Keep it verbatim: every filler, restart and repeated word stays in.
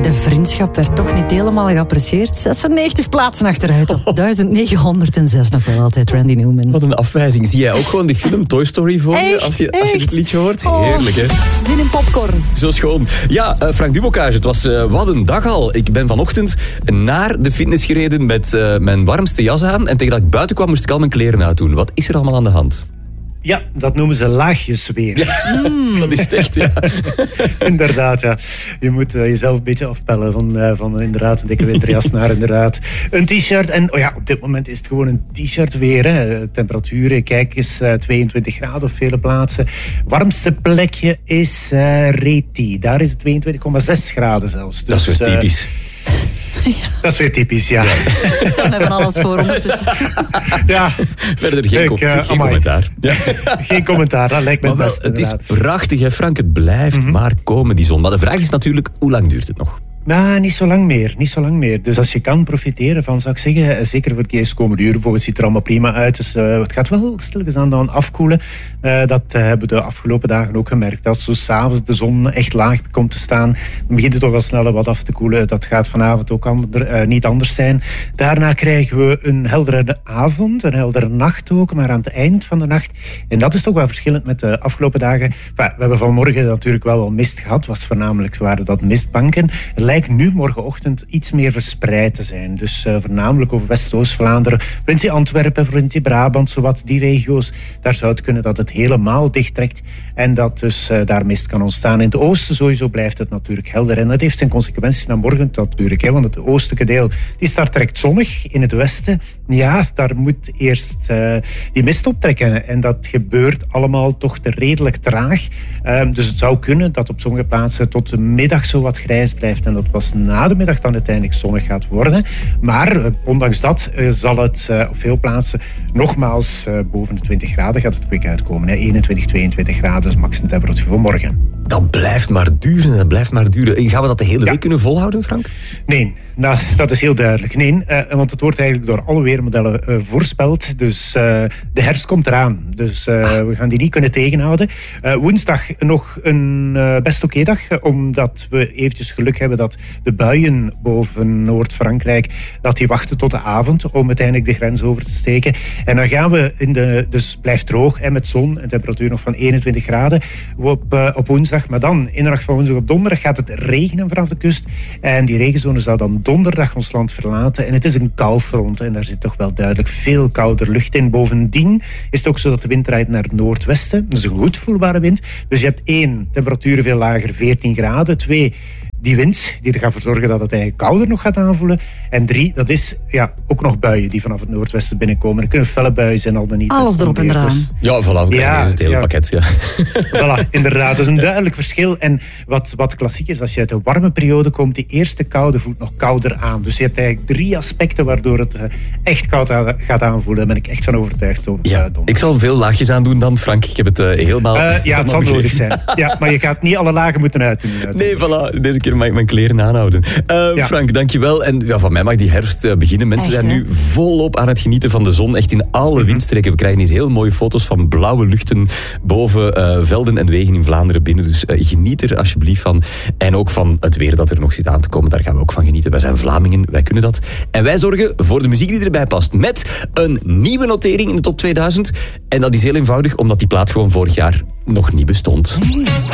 De vriendschap werd toch niet helemaal geapprecieerd. zesennegentig plaatsen achteruit op duizend negenhonderdzes nog wel altijd, Randy Newman. Wat een afwijzing. Zie jij ook gewoon die film Toy Story voor je? Echt, Als je, als je dit liedje hoort? Heerlijk, hè? Oh, zin in popcorn. Zo schoon. Ja, uh, Frank Dubocage, het was uh, wat een dag al. Ik ben vanochtend naar de fitness gereden met uh, mijn warmste jas aan. En tegen dat ik buiten kwam, moest ik al mijn kleren uitdoen. Wat is er allemaal aan de hand? Ja, dat noemen ze laagjes weer. Ja, mm. Dat is het echt, ja. Inderdaad, ja. Je moet uh, jezelf een beetje afpellen van, uh, van inderdaad een dikke winterjas naar inderdaad een t-shirt. En oh ja, op dit moment is het gewoon een t-shirt weer. Hè. Temperaturen, kijk eens, uh, tweeëntwintig graden op vele plaatsen. Warmste plekje is uh, Reti. Daar is het tweeëntwintig komma zes graden zelfs. Dus, dat is weer typisch. Uh, Ja. Dat is weer typisch, ja. Ik stel mij van alles voor ondertussen. Ja. Verder geen, Kijk, com- uh, geen commentaar. Ja. Geen commentaar, dat lijkt me maar wel, best. het inderdaad. is prachtig, hè, Frank. Het blijft mm-hmm. maar komen, die zon. Maar de vraag is natuurlijk, hoe lang duurt het nog? Nou, niet zo lang meer. Niet zo lang meer. Dus als je kan profiteren van, zou ik zeggen, zeker voor de komende uren, het ziet er allemaal prima uit. Dus uh, het gaat wel stilletjes aan dan afkoelen. Uh, dat uh, hebben we de afgelopen dagen ook gemerkt. Als zo s'avonds de zon echt laag komt te staan, dan begint het toch al sneller wat af te koelen. Dat gaat vanavond ook ander, uh, niet anders zijn. Daarna krijgen we een heldere avond, een heldere nacht ook, maar aan het eind van de nacht. En dat is toch wel verschillend met de afgelopen dagen. Enfin, we hebben vanmorgen natuurlijk wel wel mist gehad. Was voornamelijk waren dat mistbanken. Het lijkt nu morgenochtend iets meer verspreid te zijn. Dus uh, voornamelijk over West-Oost-Vlaanderen, provincie Antwerpen, provincie Brabant, zowat die regio's. Daar zou het kunnen dat het helemaal dichttrekt en dat dus uh, daar mist kan ontstaan. In het oosten sowieso blijft het natuurlijk helder. En dat heeft zijn consequenties naar morgen natuurlijk. Hè, want het oostelijke deel die start direct zonnig. In het westen, ja, daar moet eerst uh, die mist optrekken. En dat gebeurt allemaal toch te redelijk traag. Uh, dus het zou kunnen dat op sommige plaatsen tot de middag zo wat grijs blijft. En dat pas na de middag dan uiteindelijk zonnig gaat worden. Maar uh, ondanks dat uh, zal het uh, op veel plaatsen nogmaals uh, boven de twintig graden gaat het quick uitkomen. Hè. eenentwintig, tweeëntwintig graden is maximum temperatuur voor morgen. Dat blijft maar duren, dat blijft maar duren. Gaan we dat de hele ja. week kunnen volhouden, Frank? Nee, nou, dat is heel duidelijk. Nee, uh, want het wordt eigenlijk door alle weermodellen uh, voorspeld. Dus uh, de herfst komt eraan. Dus uh, we gaan die niet kunnen tegenhouden. Uh, woensdag nog een uh, best oké dag, uh, omdat we eventjes geluk hebben dat de buien boven Noord-Frankrijk, dat die wachten tot de avond om uiteindelijk de grens over te steken. En dan gaan we in de, dus blijft droog en met zon en temperatuur nog van eenentwintig graden op, uh, op woensdag. Maar dan, in de nacht van woensdag op donderdag, gaat het regenen vanaf de kust. En die regenzone zou dan donderdag ons land verlaten. En het is een koufront en daar zit toch wel duidelijk veel kouder lucht in. Bovendien is het ook zo dat de wind draait naar het noordwesten. Dat is een goed voelbare wind. Dus je hebt één, temperaturen veel lager, veertien graden. Twee, die wind die er gaat voor zorgen dat het eigenlijk kouder nog gaat aanvoelen. En drie, dat is ja, ook nog buien die vanaf het noordwesten binnenkomen. Er kunnen felle buien zijn, al dan niet. Alles erop en eraan. Dus, ja, voilà, ja, is het hele ja. pakket. Ja. Voilà, inderdaad. Dat is een duidelijk verschil. En wat, wat klassiek is, als je uit een warme periode komt, die eerste koude voelt nog kouder aan. Dus je hebt eigenlijk drie aspecten waardoor het echt koud gaat aanvoelen. Daar ben ik echt van overtuigd. Over, ja, uh, ik zal veel laagjes aandoen dan, Frank. Ik heb het uh, helemaal... Uh, ja, het zal nodig zijn. Ja, maar je gaat niet alle lagen moeten uitdoen. uitdoen. Nee, voilà. Deze keer mag ik mijn kleren aanhouden. Uh, ja. Frank, dankjewel. En ja, van mij mag die herfst uh, beginnen. Mensen echt, zijn nu volop aan het genieten van de zon. Echt in alle mm-hmm. windstreken. We krijgen hier heel mooie foto's van blauwe luchten boven uh, velden en wegen in Vlaanderen binnen. Dus uh, geniet er alsjeblieft van. En ook van het weer dat er nog zit aan te komen. Daar gaan we ook van genieten. Wij zijn Vlamingen, wij kunnen dat. En wij zorgen voor de muziek die erbij past. Met een nieuwe notering in de top tweeduizend. En dat is heel eenvoudig, omdat die plaat gewoon vorig jaar nog niet bestond. Mm.